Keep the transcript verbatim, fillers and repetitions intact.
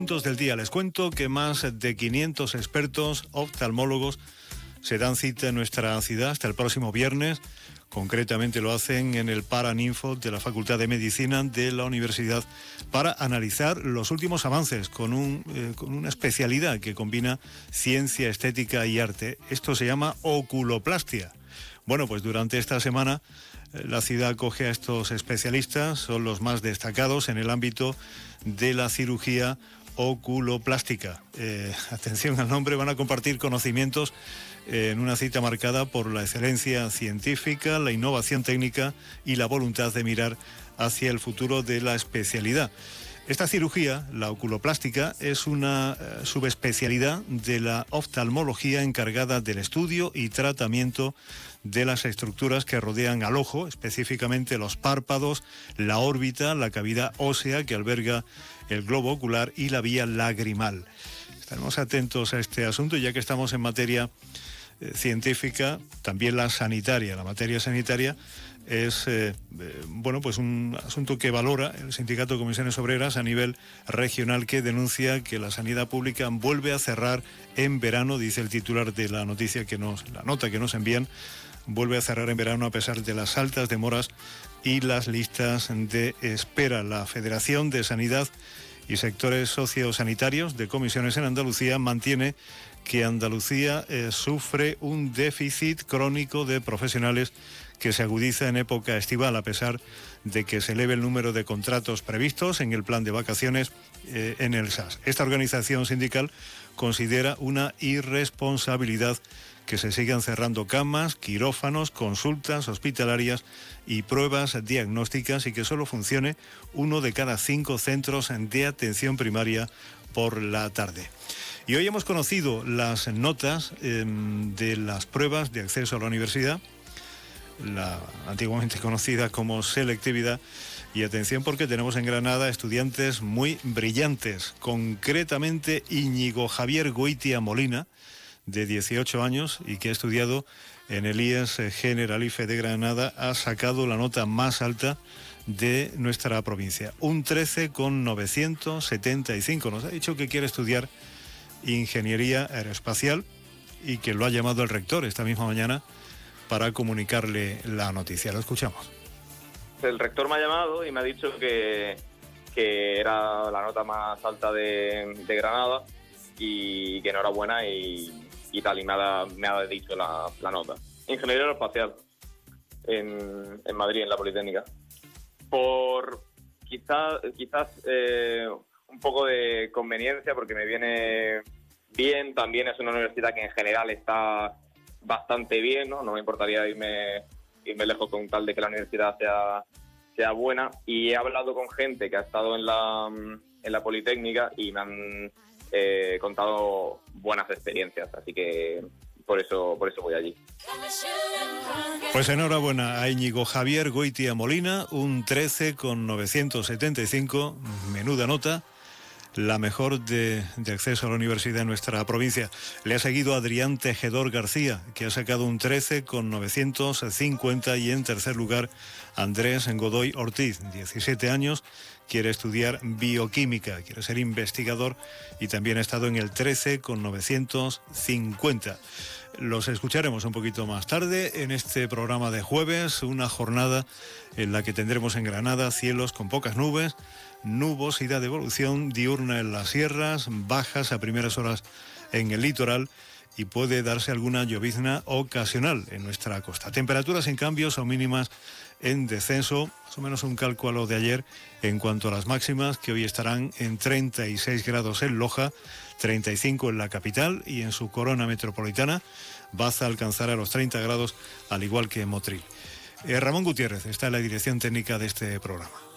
Puntos del día. Les cuento que más de quinientos expertos oftalmólogos se dan cita en nuestra ciudad hasta el próximo viernes. Concretamente lo hacen en el Paraninfo de la Facultad de Medicina de la Universidad para analizar los últimos avances con, un, eh, con una especialidad que combina ciencia, estética y arte. Esto se llama oculoplastia. Bueno, pues durante esta semana eh, la ciudad acoge a estos especialistas, son los más destacados en el ámbito de la cirugía oculoplástica. Eh, atención al nombre, van a compartir conocimientos en una cita marcada por la excelencia científica, la innovación técnica y la voluntad de mirar hacia el futuro de la especialidad. Esta cirugía, la oculoplástica, es una eh, subespecialidad de la oftalmología encargada del estudio y tratamiento de las estructuras que rodean al ojo, específicamente los párpados, la órbita, la cavidad ósea que alberga el globo ocular y la vía lagrimal. Estaremos atentos a este asunto ya que estamos en materia eh, científica, también la sanitaria. La materia sanitaria es eh, eh, bueno, pues un asunto que valora el Sindicato de Comisiones Obreras a nivel regional, que denuncia que la sanidad pública vuelve a cerrar en verano, dice el titular de la noticia que nos, la nota que nos envían, vuelve a cerrar en verano a pesar de las altas demoras y las listas de espera. La Federación de Sanidad y Sectores Sociosanitarios de Comisiones en Andalucía mantiene que Andalucía eh, sufre un déficit crónico de profesionales que se agudiza en época estival, a pesar de que se eleve el número de contratos previstos en el plan de vacaciones eh, en el S A S. Esta organización sindical considera una irresponsabilidad que se sigan cerrando camas, quirófanos, consultas hospitalarias y pruebas diagnósticas y que solo funcione uno de cada cinco centros de atención primaria por la tarde. Y hoy hemos conocido las notas eh, de las pruebas de acceso a la universidad, la antiguamente conocida como selectividad, y atención porque tenemos en Granada estudiantes muy brillantes, concretamente Íñigo Javier Goitia Molina, de dieciocho años y que ha estudiado en el I E S Generalife de Granada, ha sacado la nota más alta de nuestra provincia, un trece coma novecientos setenta y cinco. Nos ha dicho que quiere estudiar ingeniería aeroespacial y que lo ha llamado el rector esta misma mañana para comunicarle la noticia. Lo escuchamos. El rector me ha llamado y me ha dicho que, que era la nota más alta de, de Granada y que enhorabuena y, y tal, y me ha, me ha dicho la, la nota. Ingeniería aeroespacial en, en Madrid, en la Politécnica. Por quizás, quizás eh, un poco de conveniencia, porque me viene bien. También es una universidad que en general está bastante bien, ¿no? No me importaría irme, irme lejos con tal de que la universidad sea, sea buena. Y he hablado con gente que ha estado en la, en la Politécnica y me han eh, contado buenas experiencias, así que por eso, por eso voy allí. Pues enhorabuena a Íñigo Javier Goitia Molina, un trece coma novecientos setenta y cinco, menuda nota, la mejor de, de acceso a la universidad en nuestra provincia. Le ha seguido Adrián Tejedor García, que ha sacado un trece coma novecientos cincuenta, y en tercer lugar Andrés Godoy Ortiz, diecisiete años, quiere estudiar bioquímica, quiere ser investigador y también ha estado en el trece coma novecientos cincuenta. Los escucharemos un poquito más tarde en este programa de jueves, una jornada en la que tendremos en Granada cielos con pocas nubes, nubosidad de evolución diurna en las sierras, bajas a primeras horas en el litoral y puede darse alguna llovizna ocasional en nuestra costa. Temperaturas, en cambio, son mínimas en descenso, más o menos un cálculo de ayer en cuanto a las máximas, que hoy estarán en treinta y seis grados en Loja, treinta y cinco en la capital, y en su corona metropolitana Baza alcanzará los treinta grados, al igual que en Motril. Eh, Ramón Gutiérrez está en la dirección técnica de este programa.